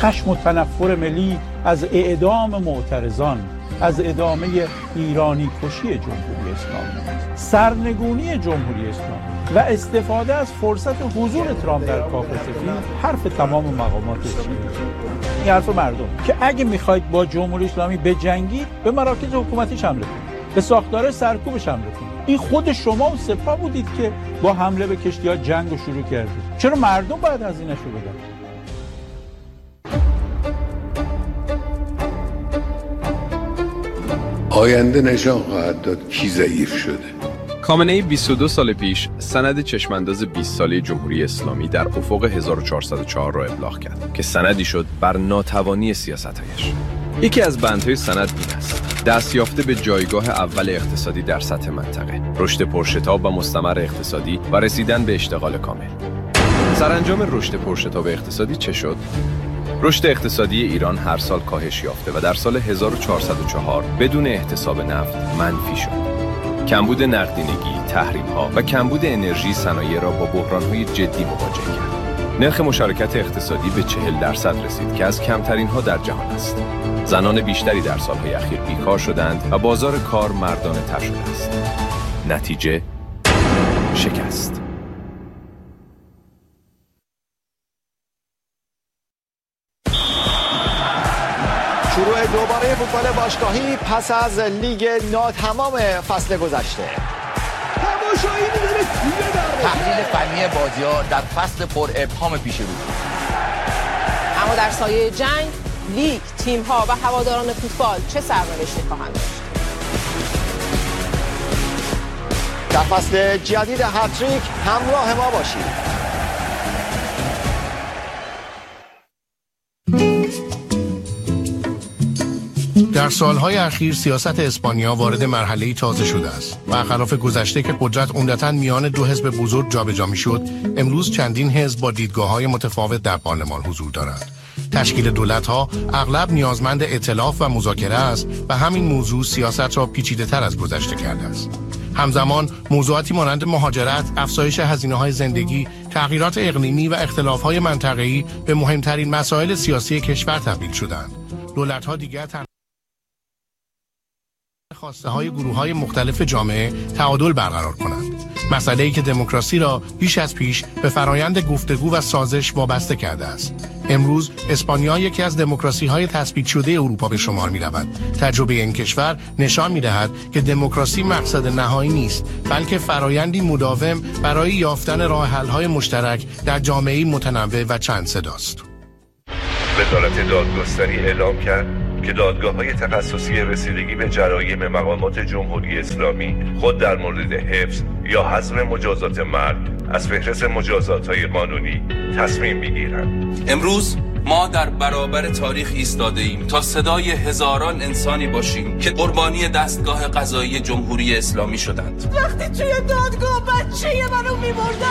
خشم و تنفر ملی از اعدام معترضان، از ادامه ایرانی کشی جمهوری اسلامی، سرنگونی جمهوری اسلامی و استفاده از فرصت حضور ترامپ در کاخ سفید حرف تمام مقامات چینی. این حرف مردم که اگه میخواید با جمهوری اسلامی بجنگید به مراکز حکومتیش حمله کنید، به ساختار سرکوبش حمله کنید. این خود شما و سپاه بودید که با حمله به کشتی‌ها جنگو شروع کردید. چرا مردم باید هزینه‌شو بدن؟ آینده نشان خواهد داد کی ضعیف شده. خامنه‌ای 22 سال پیش سند چشمانداز 20 ساله جمهوری اسلامی در افق 1404 را ابلاغ کرد که سندی شد بر ناتوانی سیاست‌هایش. یکی از بندهای سند این است: دستیافته به جایگاه اول اقتصادی در سطح منطقه، رشد پرشتاب و مستمر اقتصادی و رسیدن به اشتغال کامل. سرانجام رشد پرشتاب اقتصادی چه شد؟ رشد اقتصادی ایران هر سال کاهش یافته و در سال 1404 بدون احتساب نفت منفی شد. کمبود نقدینگی، تحریم‌ها و کمبود انرژی صنایع را با بحران‌های جدی مواجه کرد. نرخ مشارکت اقتصادی به 40% رسید که از کمترین‌ها در جهان است. زنان بیشتری در سال‌های اخیر بیکار شدند و بازار کار مردانه‌تر شده است. نتیجه شکست. شروع دوباره فوتبال باشگاهی پس از لیگ ناتمام فصل گذشته. تماشایی می‌داره تحلیل فنی بازی‌ها در فصل پر ابهام پیش رو. اما در سایه جنگ، لیگ، تیم‌ها و هواداران فوتبال چه سرنوشتی خواهند داشت؟ در فصل جدید هتریک همراه ما باشید. در سالهای اخیر سیاست اسپانیا وارد مرحله‌ای تازه شده است. برخلاف گذشته که قدرت عمدتاً میان دو حزب بزرگ جابجا می‌شد، امروز چندین حزب با دیدگاه‌های متفاوت در پارلمان حضور دارند. تشکیل دولت‌ها اغلب نیازمند ائتلاف و مذاکره است و همین موضوع سیاست را پیچیده‌تر از گذشته کرده است. همزمان موضوعاتی مانند مهاجرت، افزایش هزینه‌های زندگی، تغییرات اقلیمی و اختلاف‌های منطقه‌ای به مهمترین مسائل سیاسی کشور تبدیل شدند. دولت‌ها دیگر خواسته های گروه های مختلف جامعه تعادل برقرار کنند. مسئله‌ای که دموکراسی را بیش از پیش به فرایند گفتگو و سازش وابسته کرده است. امروز اسپانیا یکی از دموکراسی های تثبیت شده اروپا به شمار می رود. تجربه این کشور نشان می دهد که دموکراسی مقصد نهایی نیست، بلکه فرایندی مداوم برای یافتن راه حل های مشترک در جامعه‌ای متنوع و چند صداست. وزارت دادگستری اعلام کرد که دادگاه‌های تخصصی رسیدگی به جرایم مقامات جمهوری اسلامی خود در مورد حفظ یا حذف مجازات مرگ از فهرست مجازات‌های قانونی تصمیم می‌گیرند. امروز ما در برابر تاریخ ایستاده ایم تا صدای هزاران انسانی باشیم که قربانی دستگاه قضایی جمهوری اسلامی شدند. وقتی توی دادگاه بچه منو می‌بردن